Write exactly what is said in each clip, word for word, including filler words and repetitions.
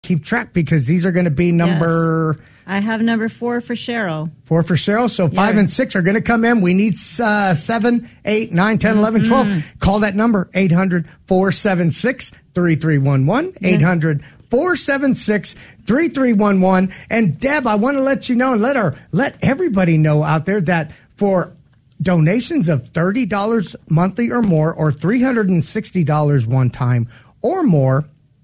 keep track because these are going to be number... Yes. I have number four for Cheryl. Four for Cheryl. So five yeah. and six are going to come in. We need uh, seven, eight, nine, ten, eleven, twelve. Mm-hmm. Call that number, eight hundred, four seven six, three three one one, eight hundred, four seven six, three three one one. And Deb, I want to let you know and let our, let everybody know out there that for donations of thirty dollars monthly or more, or three hundred sixty dollars one time or more,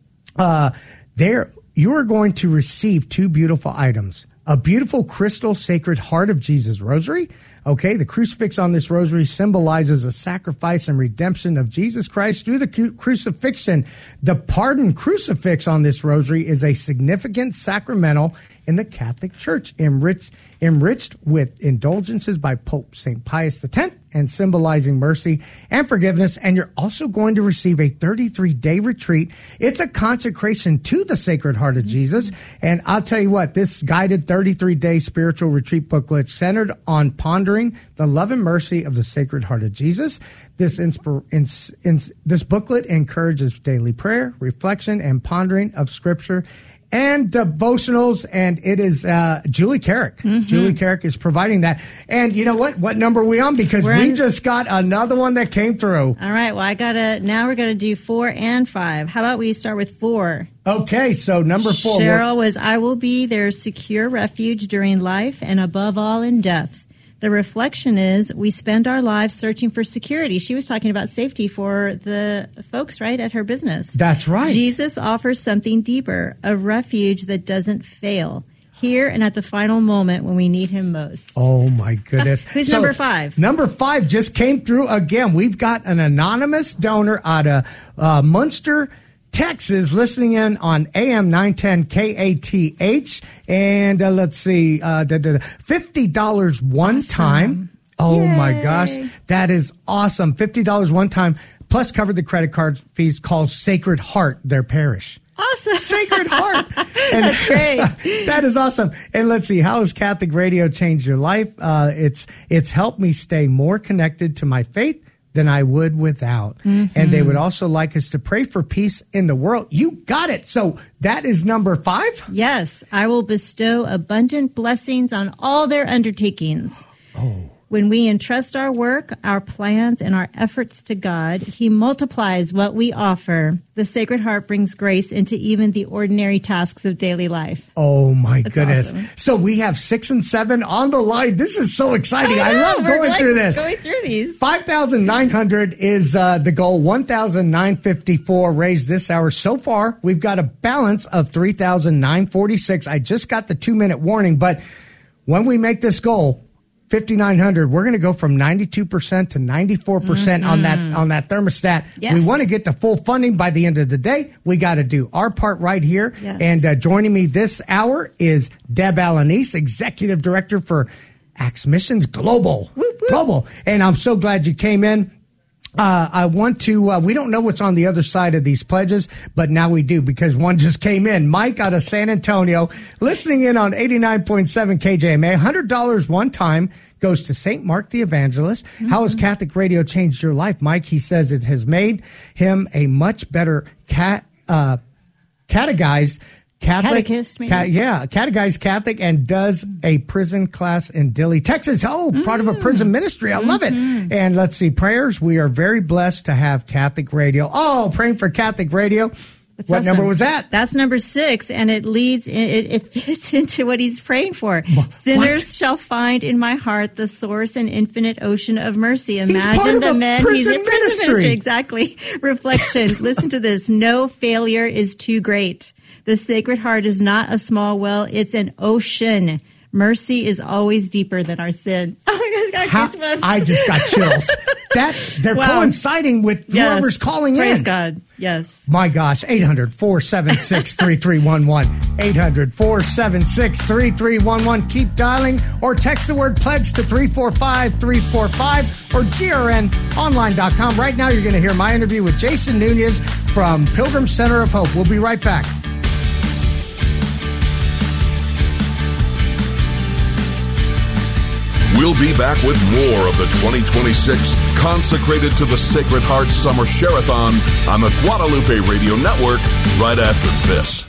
uh, there you are going to receive two beautiful items. A beautiful crystal sacred Heart of Jesus rosary. Okay, the crucifix on this rosary symbolizes the sacrifice and redemption of Jesus Christ through the cu- crucifixion. The pardon crucifix on this rosary is a significant sacramental in the Catholic Church, enriched, enriched with indulgences by Pope Saint Pius X and symbolizing mercy and forgiveness. And you're also going to receive a thirty-three day retreat. It's a consecration to the Sacred Heart of Jesus. And I'll tell you what, this guided thirty-three day spiritual retreat booklet centered on pondering the love and mercy of the Sacred Heart of Jesus. This inspir- ins- ins- this booklet encourages daily prayer, reflection, and pondering of Scripture and devotionals, and it is uh, Julie Carrick. Mm-hmm. Julie Carrick is providing that. And you know what? What number are we on? Because we're we on... just got another one that came through. All right. Well, I got to, now we're going to do four and five. How about we start with four? Okay. So number four. Cheryl was, I will be their secure refuge during life and above all in death. The reflection is we spend our lives searching for security. She was talking about safety for the folks, right, at her business. That's right. Jesus offers something deeper, a refuge that doesn't fail, here and at the final moment when we need him most. Oh, my goodness. Who's so, number five? Number five just came through again. We've got an anonymous donor out of uh, Munster, Texas, listening in on A M nine ten K A T H. And uh, let's see, uh, da, da, da, fifty dollars one awesome. time. Oh, Yay. My gosh. That is awesome. fifty dollars one time, plus covered the credit card fees, called Sacred Heart, their parish. Awesome. Sacred Heart. And that's great. That is awesome. And let's see, how has Catholic Radio changed your life? Uh, it's it's helped me stay more connected to my faith than I would without. Mm-hmm. And they would also like us to pray for peace in the world. You got it. So that is number five? Yes. I will bestow abundant blessings on all their undertakings. Oh. When we entrust our work, our plans, and our efforts to God, he multiplies what we offer. The Sacred Heart brings grace into even the ordinary tasks of daily life. Oh, my That's goodness. Awesome. So we have six and seven on the line. This is so exciting. I, know, I love going like through this. Going through these. five thousand nine hundred is uh, the goal. one thousand nine hundred fifty-four raised this hour. So far, we've got a balance of three thousand nine hundred forty-six. I just got the two-minute warning, but when we make this goal, fifty-nine hundred, we're going to go from ninety-two percent to ninety-four percent mm-hmm. on that on that thermostat. Yes. We want to get to full funding by the end of the day. We got to do our part right here. Yes. And uh, joining me this hour is Deb Alanese, Executive Director for Acts Missions Global. Whoop, whoop. Global. And I'm so glad you came in. Uh, I want to, uh, we don't know what's on the other side of these pledges, but now we do because one just came in. Mike out of San Antonio, listening in on eighty-nine point seven K J M A. one hundred dollars one time goes to Saint Mark the Evangelist. Mm-hmm. How has Catholic Radio changed your life, Mike? He says it has made him a much better cat, uh, catechized Catholic. Catechist, maybe? Ca- yeah, catechized Catholic, and does a prison class in Dilley, Texas. Oh, mm. part of a prison ministry. I love mm-hmm. it. And let's see, prayers. We are very blessed to have Catholic Radio. Oh, praying for Catholic Radio. That's what awesome. number was that? That's number six, and it leads, it, it fits into what he's praying for. What? Sinners shall find in my heart the source and infinite ocean of mercy. Imagine the a men he's in prison ministry. ministry. Exactly. Reflection. Listen to this. No failure is too great. The Sacred Heart is not a small well; it's an ocean. Mercy is always deeper than our sin. Oh, I, How, I just got chills. That they're wow. coinciding with yes. whoever's calling Praise in. Praise God. Yes. My gosh. eight hundred, four seven six, three three one one. eight hundred, four seven six, three three one one. Keep dialing or text the word pledge to three four five three four five or G R N online dot com. Right now, you're going to hear my interview with Jason Nunez from Pilgrim Center of Hope. We'll be right back. We'll be back with more of the twenty twenty-six Consecrated to the Sacred Heart Summer Share-a-thon on the Guadalupe Radio Network right after this.